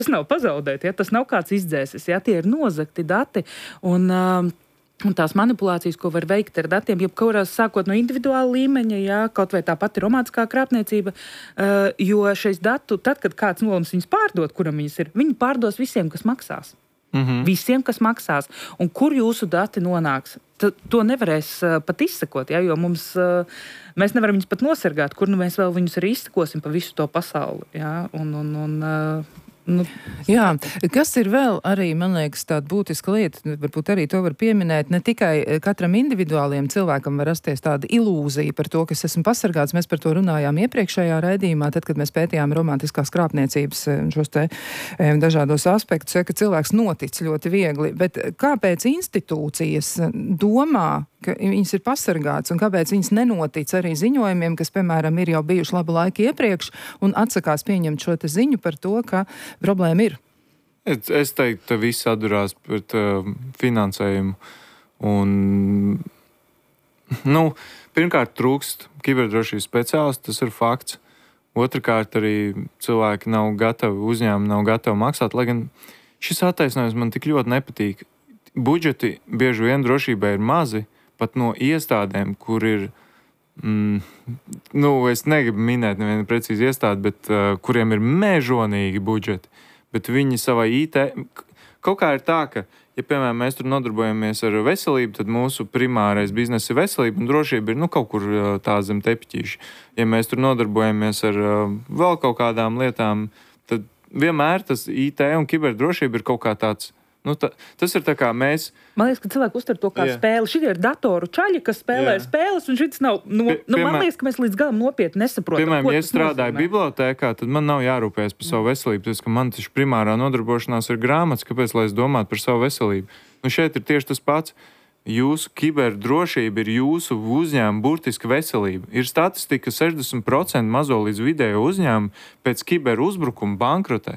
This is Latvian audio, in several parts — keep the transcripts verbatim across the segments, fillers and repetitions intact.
Tas nav pazaudēti, ja? Tas nav kāds izdzēsis, ja? Tie ir nozagti dati. Un, uh, Un tās manipulācijas, ko var veikt ar datiem, jebkurās sākot no individuāla līmeņa, jā, kaut vai tā pati romātiskā krāpniecība, uh, jo šeit datu, tad, kad kāds nolems viņus pārdot, kuram viņas ir, viņi pārdos visiem, kas maksās. Mm-hmm. Visiem, kas maksās. Un kur jūsu dati nonāks? T- to nevarēs uh, pat izsekot, jā, jo mums, uh, mēs nevaram viņus pat nosargāt, kur nu mēs vēl viņus arī izsekosim pa visu to pasauli. Jā, un, un, un, uh, Nu. Jā, kas ir vēl arī, man liekas, tāda būtiska lieta, varbūt arī to var pieminēt, ne tikai katram individuāliem cilvēkam var rasties tāda ilūzija par to, ka es esmu pasargāts. Mēs par to runājām iepriekšējā raidījumā, tad, kad mēs pētījām romantiskās krāpniecības šos te dažādos aspektus, ka cilvēks notic ļoti viegli. Bet kāpēc institūcijas domā, ka viņas ir pasargāts, un kāpēc viņas nenotic arī ziņojumiem, kas, piemēram, ir jau bijuši labu laiku iepriekš, un atsakās pieņemt šo te ziņu par to, ka problēma ir? Es, es teiktu, ka viss atdurās pret uh, finansējumu. Un, nu, pirmkārt, trūkst kiberdrošības speciālistu, tas ir fakts. Otrakārt, arī cilvēki nav gatavi, uzņēmumi nav gatavi maksāt, lai gan šis attaisnojums man tik ļoti nepatīk. Budžeti bieži vien drošībai ir mazi, pat no iestādēm, kur ir, mm, nu, es negribu minēt nevienu precīzi iestādi, bet uh, kuriem ir mežonīgi budžeti, bet viņi savai I T, kaut kā ir tā, ka, ja, piemēram, mēs tur nodarbojamies ar veselību, tad mūsu primārais bizness ir veselība un drošība ir, nu, kaut kur uh, tā zem tepiķīša. Ja mēs tur nodarbojamies ar uh, vēl kaut kādām lietām, tad vienmēr tas I T un kiberdrošība ir kaut kā tāds. Nu, ta, tas ir tā kā mēs... Man liekas, ka cilvēki uztver to kā yeah. spēli. Šitie ir datoru čaļi, kas spēlē yeah. spēles, un šis nav... No, Pie, nu, man liekas, ka mēs līdz galam nopietni nesaprotam, piemēram, ko ja tas strādāju nozīmē. bibliotēkā, tad man nav jārūpējas par savu veselību. Tas, ka man taču primārā nodarbošanās ir grāmatas, kāpēc, lai es domātu par savu veselību. Nu, šeit ir tieši tas pats. Jūsu kiberdrošība ir jūsu uzņēmuma burtiski veselība. Ir statistika, ka sešdesmit procenti mazo līdz vidējo uzņēmumu pēc kiberuzbrukuma bankrotē.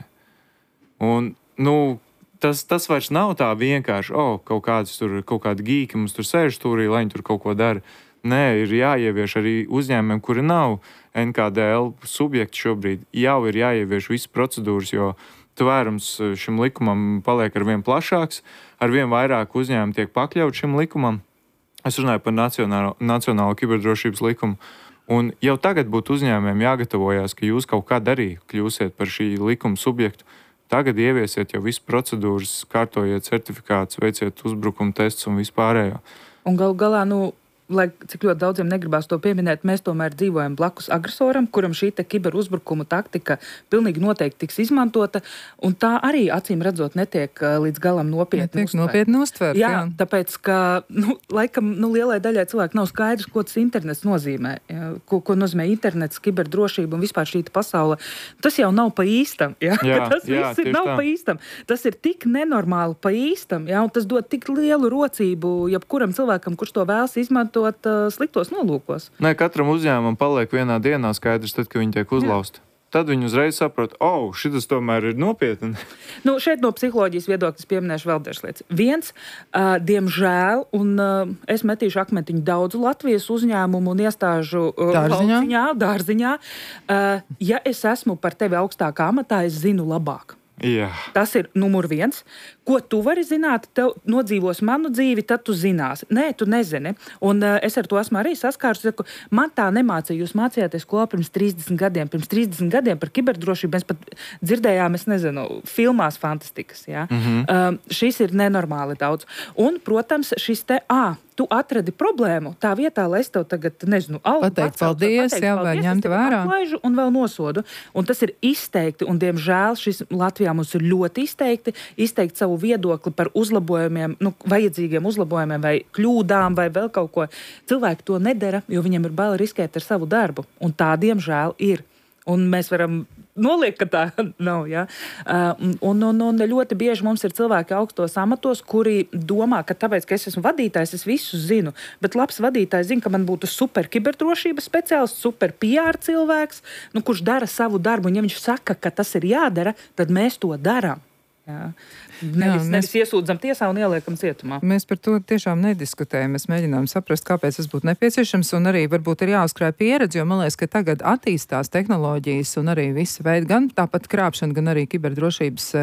Un, nu, Tas, tas vairs nav tā vienkārši, o, oh, kaut kāds tur, kaut kādi gīki mums tur sēž stūrī, lai viņi tur kaut ko dara. Nē, ir jāievieš arī uzņēmumiem, kuri nav N K D L subjekti šobrīd. Jau ir jāievieš visas procedūras, jo tvērums šim likumam paliek ar vien plašāks, ar vien vairāk uzņēmumu tiek pakļaut šim likumam. Es runāju par nacionālo, nacionālo kiberdrošības likumu. Un jau tagad būtu uzņēmumiem jāgatavojās, ka jūs kaut kā arī kļūsiet par šī likuma subjektu. Tagad ieviesiet jau visu procedūras, kārtojiet certifikātus, veiciet uzbrukuma testus un vispārējo. Un galu galā, nu, lai cik ļoti daudziem negribās to pieminēt, mēs tomēr dzīvojam blakus agresoram, kuram šī te kiberuzbrukuma taktika pilnīgi noteikti tiks izmantota, un tā arī, acīm redzot, netiek līdz galam nopietni uztvērt. Nopietni uztvērt, jā. jā. Tāpēc, ka, nu, laikam, nu, lielai daļai cilvēku nav skaidrs, ko tas internets nozīmē, jā, ko, ko nozīmē internets, kiberdrošība un vispār šī pasaule. Tas jau nav pa īstam, jā. jā tas jā, viss ir nav tā. pa īstam. Tas ir tik nenormāli pa īstam, jā, un tas dod tik lielu rocību jebkuram cilvēkam, kurš to vēlas izmantot uh, sliktos nolūkos. Nē, katram uzņēmumam paliek vienā dienā skaidrs, tad, kad viņi tiek uzlausti. Jā. Tad viņi uzreiz saprot, o, oh, šitas tomēr ir nopietni. Nu, šeit no psiholoģijas viedokļa pieminēšu vēl dažas lietas. Viens, uh, diemžēl, un uh, es metīšu akmentiņu daudzu Latvijas uzņēmumu un iestāžu uh, dārziņā. Lauciņā, dārziņā. Uh, ja es esmu par tevi augstākā amatā, es zinu labāk. Jā. Tas ir numur viens. Ko tu vari zināt, tev nodzīvos manu dzīvi, tad tu zināsi. Nē, tu nezini. Un uh, es ar to esmu arī saskārus. Saku, man tā nemācīja. Jūs mācījāties skolā pirms trīsdesmit gadiem. Pirms trīsdesmit gadiem par kiberdrošību mēs pat dzirdējām, es nezinu, filmās fantastikas. Jā? Mm-hmm. Uh, šis ir nenormāli daudz. Un, protams, šis te, ā, tu atradi problēmu tā vietā, lai es tev tagad, nezinu, algu pateikt paldies, jā, vai ņemt vērā. Atlaižu un vēl nosodu. Un tas ir izteikti, un diemžēl šis Latvijā mums ir ļoti izteikti, izteikti savu viedokli par uzlabojumiem, nu, vajadzīgiem uzlabojumiem vai kļūdām vai vēl kaut ko. Cilvēki to nedara, jo viņiem ir bail riskēt ar savu darbu. Un tā, diemžēl, ir. Un mēs varam noliekt, ka tā nav, ja? Uh, un, un, un ļoti bieži mums ir cilvēki augstos amatos, kuri domā, ka tāpēc, ka es esmu vadītājs, es visu zinu. Bet labs vadītājs zina, ka man būtu super kiberdrošības speciālists, super P R cilvēks, nu, kurš dara savu darbu. Un ja viņš saka, ka tas ir jādara, tad mēs to darām. Jā. Nevis, Jā, mēs... nevis iesūdzam tiesā un ieliekam cietumā. Mēs par to tiešām nediskutējam. Mēs mēģinām saprast, kāpēc tas būtu nepieciešams, un arī varbūt ir jāuzkrāj pieredze, jo man liekas, ka tagad attīstās tehnoloģijas un arī visa veida gan tāpat krāpšana, gan arī kiberdrošības